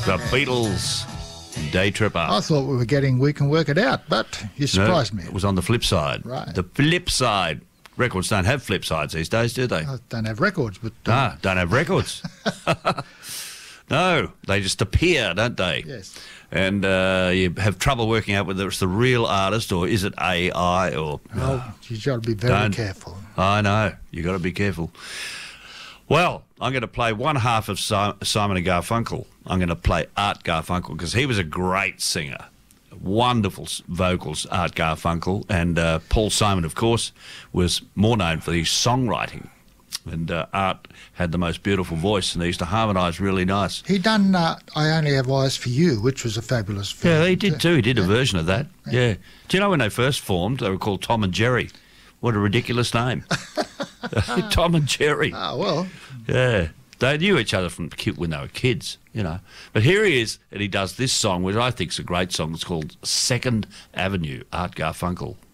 The Beatles, Day Tripper. I thought we were getting We Can Work It Out, but you surprised me. It was on the flip side. Right. The flip side. Records don't have flip sides these days, do they? I don't have records, but... Don't have records. No, they just appear, don't they? Yes. And you have trouble working out whether it's the real artist or is it AI or... Oh, you've got to be very careful. I know. You've got to be careful. Well, I'm going to play one half of Simon and Garfunkel. I'm going to play Art Garfunkel because he was a great singer. Wonderful vocals, Art Garfunkel. And Paul Simon, of course, was more known for his songwriting. And Art had the most beautiful voice and he used to harmonise really nice. He done I Only Have Eyes for You, which was a fabulous film. Yeah, he did too. He did a version of that. Yeah. Do you know when they first formed, they were called Tom and Jerry? What a ridiculous name. Tom and Jerry. Oh, well. Yeah. They knew each other from when they were kids, you know. But here he is, and he does this song, which I think is a great song. It's called Second Avenue, Art Garfunkel.